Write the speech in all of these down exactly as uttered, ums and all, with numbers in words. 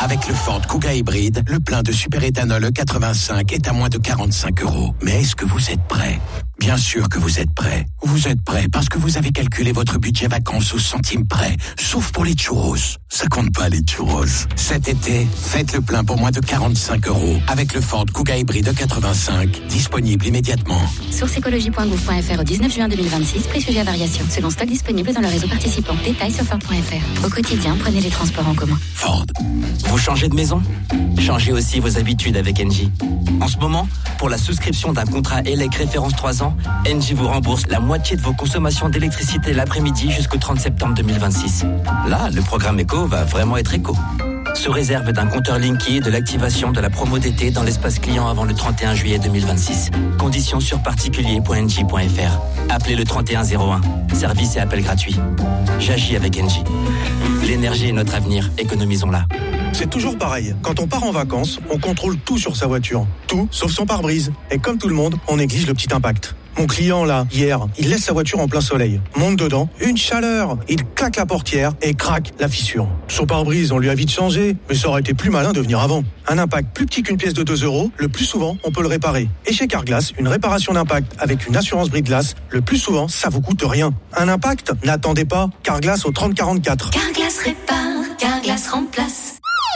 Avec le Ford Kuga hybride, le plein de superéthanol E quatre-vingt-cinq est à moins de quarante-cinq euros. Mais est-ce que vous êtes prêt ? Bien sûr que vous êtes prêt. Vous êtes prêt parce que vous avez calculé votre budget vacances au centime près. Sauf pour les churros. Ça compte pas les churros. Cet été, faites le plein pour moins de quarante-cinq euros. Avec le Ford Kuga hybride E quatre-vingt-cinq. Disponible immédiatement. Source écologie point gouv point f r au dix-neuf juin deux mille vingt-six. Prix sujet à variation. Selon stock disponible dans le réseau participant. Détails sur Ford point f r. Au quotidien, prenez les transports en commun. Ford. Vous changez de maison ? Changez aussi vos habitudes avec Engie. En ce moment, pour la souscription d'un contrat E L E C référence trois ans, Engie vous rembourse la moitié de vos consommations d'électricité l'après-midi jusqu'au trente septembre deux mille vingt-six. Là, le programme Éco va vraiment être éco. Sous réserve d'un compteur Linky et de l'activation de la promo d'été dans l'espace client avant le trente et un juillet deux mille vingt-six. Conditions sur particulier point engie point f r. Appelez le trente et un zéro un. Service et appel gratuit. J'agis avec Engie. L'énergie est notre avenir. Économisons-la. C'est toujours pareil. Quand on part en vacances, on contrôle tout sur sa voiture. Tout, sauf son pare-brise. Et comme tout le monde, on néglige le petit impact. Mon client, là, hier, il laisse sa voiture en plein soleil. Monte dedans, une chaleur. Il claque la portière et craque la fissure. Son pare-brise, on lui a vite changé, mais ça aurait été plus malin de venir avant. Un impact plus petit qu'une pièce de deux euros, le plus souvent, on peut le réparer. Et chez Carglass, une réparation d'impact avec une assurance brise-glace, le plus souvent, ça vous coûte rien. Un impact ? N'attendez pas. Carglass au trente quarante-quatre. Carglass répare, Carglass remplace.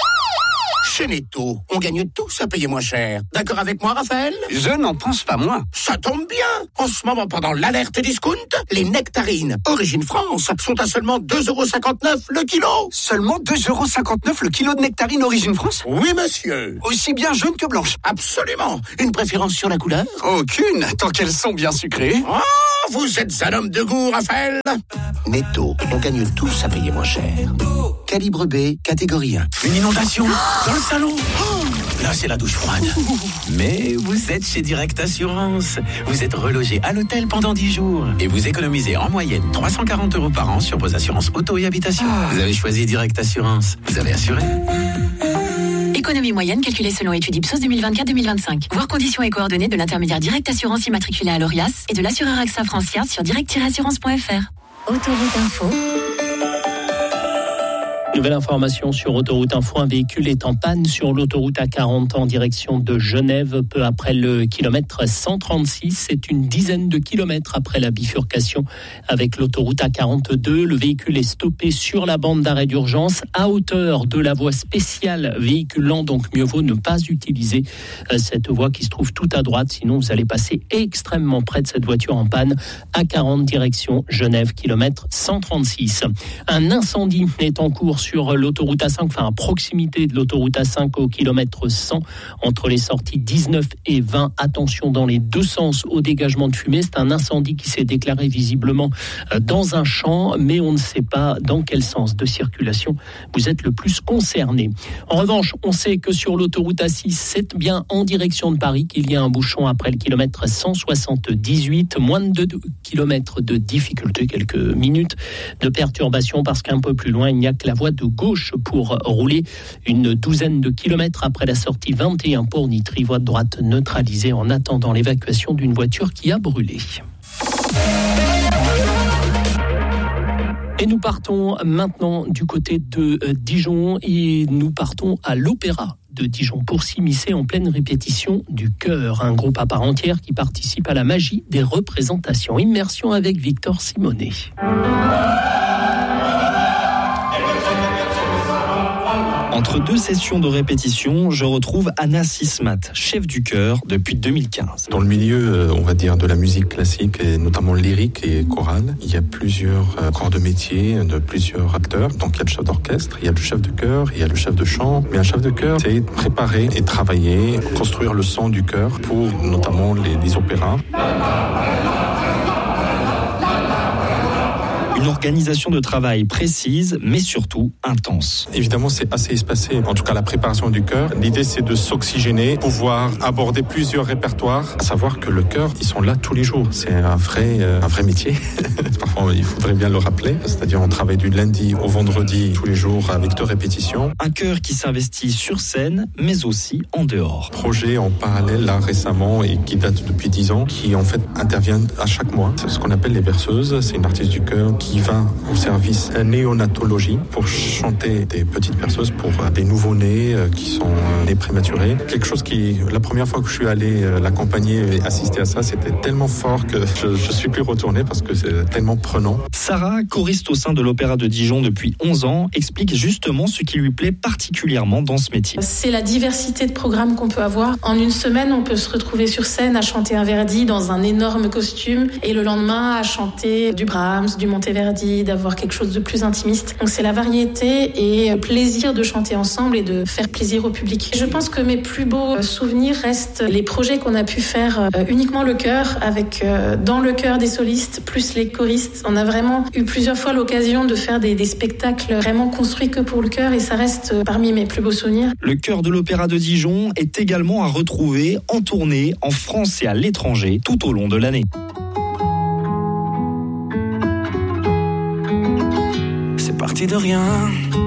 Chez Netto, on gagne tous à payer moins cher. D'accord avec moi, Raphaël ? Je n'en pense pas moins. Ça tombe bien. En ce moment, pendant l'alerte discount, les nectarines Origine France sont à seulement deux euros cinquante-neuf le kilo. Seulement deux euros cinquante-neuf le kilo de nectarines Origine France ? Oui, monsieur. Aussi bien jaune que blanche ? Absolument. Une préférence sur la couleur ? Aucune, tant qu'elles sont bien sucrées. Oh, vous êtes un homme de goût, Raphaël. Netto, on gagne tous à payer moins cher. Calibre B, catégorie un. Une inondation dans le salon. Oh, là, c'est la douche froide. Mais vous êtes chez Direct Assurance. Vous êtes relogé à l'hôtel pendant dix jours. Et vous économisez en moyenne trois cent quarante euros par an sur vos assurances auto et habitation. Vous avez choisi Direct Assurance. Vous avez assuré. Économie moyenne calculée selon étude Ipsos deux mille vingt-quatre deux mille vingt-cinq. Voir conditions et coordonnées de l'intermédiaire Direct Assurance immatriculé à l'Orias et de l'assureur AXA Francia sur direct tiret assurance point f r. Autoroute Info. Nouvelle information sur Autoroute Info, un véhicule est en panne sur l'autoroute A quarante en direction de Genève, peu après le kilomètre cent trente-six. C'est une dizaine de kilomètres après la bifurcation avec l'autoroute A quarante-deux. Le véhicule est stoppé sur la bande d'arrêt d'urgence à hauteur de la voie spéciale véhicule lent, donc mieux vaut ne pas utiliser cette voie qui se trouve tout à droite, sinon vous allez passer extrêmement près de cette voiture en panne. A quarante direction Genève, kilomètre cent trente-six. Un incendie est en cours sur l'autoroute A cinq, enfin à proximité de l'autoroute A cinq au kilomètre cent, entre les sorties dix-neuf et vingt. Attention dans les deux sens au dégagement de fumée. C'est un incendie qui s'est déclaré visiblement dans un champ, mais on ne sait pas dans quel sens de circulation vous êtes le plus concerné. En revanche, on sait que sur l'autoroute A six, c'est bien en direction de Paris qu'il y a un bouchon après le kilomètre cent soixante-dix-huit. Moins de deux kilomètres de difficulté, quelques minutes de perturbation parce qu'un peu plus loin, il n'y a que la voie de gauche pour rouler. Une douzaine de kilomètres après la sortie vingt et un pour Nitry, voie de droite neutralisée en attendant l'évacuation d'une voiture qui a brûlé. Et nous partons maintenant du côté de Dijon et nous partons à l'Opéra de Dijon pour s'immiscer en pleine répétition du chœur, un groupe à part entière qui participe à la magie des représentations. Immersion avec Victor Simonet. Entre deux sessions de répétition, je retrouve Anna Sismat, chef du chœur depuis deux mille quinze. Dans le milieu, on va dire, de la musique classique, et notamment lyrique et chorale, il y a plusieurs corps de métier, de plusieurs acteurs. Donc il y a le chef d'orchestre, il y a le chef de chœur, il y a le chef de chant. Mais un chef de chœur, c'est préparer et travailler, construire le son du chœur pour notamment les, les opéras. Une organisation de travail précise, mais surtout intense. Évidemment, c'est assez espacé. En tout cas, la préparation du chœur. L'idée, c'est de s'oxygéner, pouvoir aborder plusieurs répertoires. À savoir que le chœur, ils sont là tous les jours. C'est un vrai, euh, un vrai métier. Parfois, il faudrait bien le rappeler. C'est-à-dire, on travaille du lundi au vendredi, tous les jours, avec deux répétitions. Un chœur qui s'investit sur scène, mais aussi en dehors. Projet en parallèle, là, récemment, et qui date depuis dix ans, qui, en fait, intervient à chaque mois. C'est ce qu'on appelle les berceuses. C'est une artiste du chœur qui qui va au service néonatologie pour chanter des petites perceuses pour des nouveau-nés qui sont nés prématurés. Quelque chose qui, la première fois que je suis allé l'accompagner et assister à ça, c'était tellement fort que je, je suis plus retourné parce que c'est tellement prenant. Sarah, choriste au sein de l'Opéra de Dijon depuis onze ans, explique justement ce qui lui plaît particulièrement dans ce métier. C'est la diversité de programmes qu'on peut avoir. En une semaine, on peut se retrouver sur scène à chanter un Verdi dans un énorme costume et le lendemain à chanter du Brahms, du Monteverdi, d'avoir quelque chose de plus intimiste. Donc c'est la variété et le plaisir de chanter ensemble et de faire plaisir au public. Je pense que mes plus beaux souvenirs restent les projets qu'on a pu faire uniquement le chœur, avec dans le chœur des solistes plus les choristes. On a vraiment eu plusieurs fois l'occasion de faire des, des spectacles vraiment construits que pour le chœur et ça reste parmi mes plus beaux souvenirs. Le chœur de l'Opéra de Dijon est également à retrouver en tournée en France et à l'étranger tout au long de l'année. C'est parti de rien.